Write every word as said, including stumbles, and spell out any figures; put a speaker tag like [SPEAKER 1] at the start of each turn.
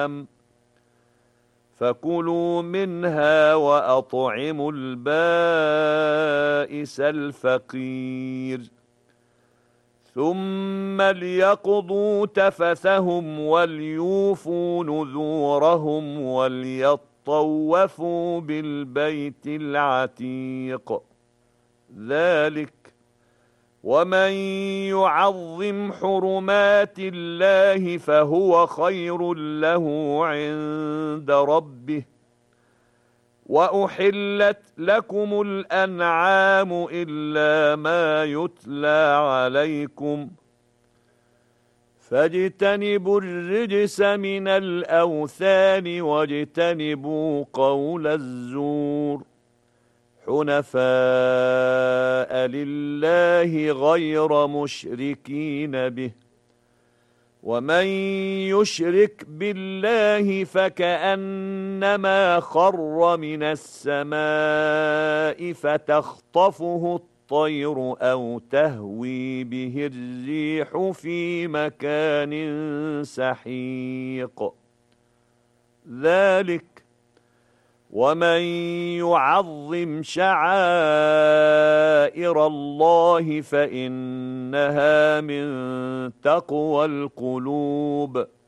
[SPEAKER 1] الأنعام فكلوا منها وأطعموا البائس الفقير ثم ليقضوا تفثهم وليوفوا نذورهم وليطوفوا بالبيت العتيق ذلك ومن يعظم حرمات الله فهو خير له عند ربه وأحلت لكم الأنعام إلا ما يتلى عليكم فاجتنبوا الرجس من الأوثان واجتنبوا قول الزور حنفاء لله غير مشركين به ومن يشرك بالله فكأنما خر من السماء فتخطفه الطير أو تهوي به الريح في مكان سحيق ذلك ومن يعظم شعائر الله فإنها من تقوى القلوب